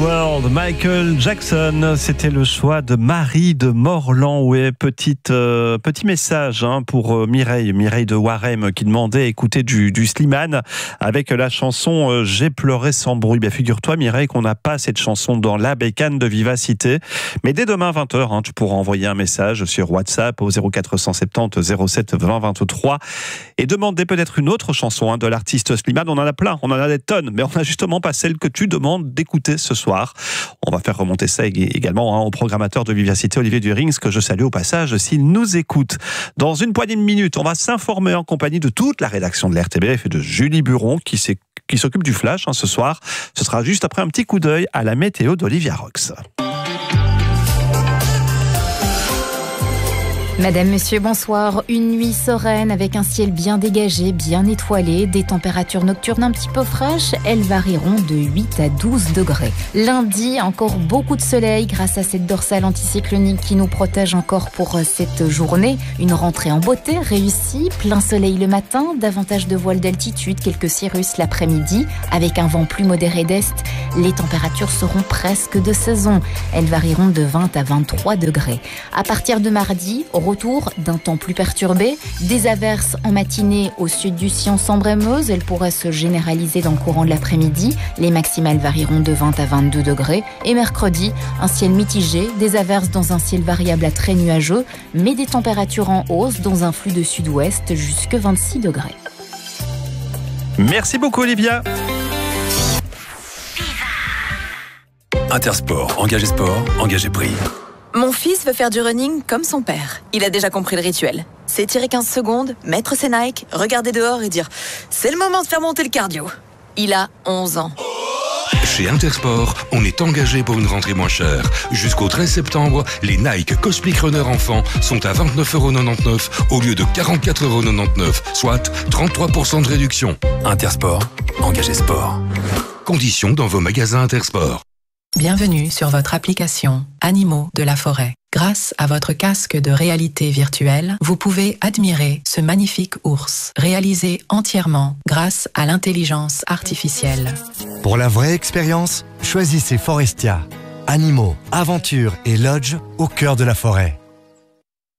World, Michael Jackson, c'était le choix de Marie de Morlan. Oui, petit message pour Mireille de Warem qui demandait à écouter du Slimane avec la chanson J'ai pleuré sans bruit. Bien, figure-toi Mireille qu'on n'a pas cette chanson dans la bécane de Vivacité, mais dès demain 20h, tu pourras envoyer un message sur WhatsApp au 0470 07 20 23 et demander peut-être une autre chanson de l'artiste Slimane. On en a plein, on en a des tonnes, mais on n'a justement pas celle que tu demandes d'écouter ce soir. On va faire remonter ça également au programmateur de Vivacité, Olivier Durings, que je salue au passage s'il nous écoute. Dans une poignée de minutes, on va s'informer en compagnie de toute la rédaction de l'RTBF et de Julie Buron qui s'occupe du Flash ce soir. Ce sera juste après un petit coup d'œil à la météo d'Olivia Rox. Madame, monsieur, bonsoir. Une nuit sereine avec un ciel bien dégagé, bien étoilé, des températures nocturnes un petit peu fraîches. Elles varieront de 8 à 12 degrés. Lundi, encore beaucoup de soleil grâce à cette dorsale anticyclonique qui nous protège encore pour cette journée. Une rentrée en beauté réussie, plein soleil le matin, davantage de voiles d'altitude, quelques cirrus l'après-midi, avec un vent plus modéré d'est. Les températures seront presque de saison. Elles varieront de 20 à 23 degrés. À partir de mardi, retour d'un temps plus perturbé, des averses en matinée au sud du Sion, Sambre et Meuse. Elles pourraient se généraliser dans le courant de l'après-midi. Les maximales varieront de 20 à 22 degrés. Et mercredi, un ciel mitigé, des averses dans un ciel variable à très nuageux, mais des températures en hausse dans un flux de sud-ouest jusque 26 degrés. Merci beaucoup Olivia. Intersport, engagé sport, engagé prix. Mon fils veut faire du running comme son père. Il a déjà compris le rituel. S'étirer 15 secondes, mettre ses Nike, regarder dehors et dire « C'est le moment de faire monter le cardio ». Il a 11 ans. Chez Intersport, on est engagé pour une rentrée moins chère. Jusqu'au 13 septembre, les Nike Cosmic Runner enfants sont à 29,99€ au lieu de 44,99€, soit 33% de réduction. Intersport, engagé sport. Conditions dans vos magasins Intersport. Bienvenue sur votre application Animaux de la forêt. Grâce à votre casque de réalité virtuelle, vous pouvez admirer ce magnifique ours, réalisé entièrement grâce à l'intelligence artificielle. Pour la vraie expérience, choisissez Forestia. Animaux, aventures et lodge au cœur de la forêt.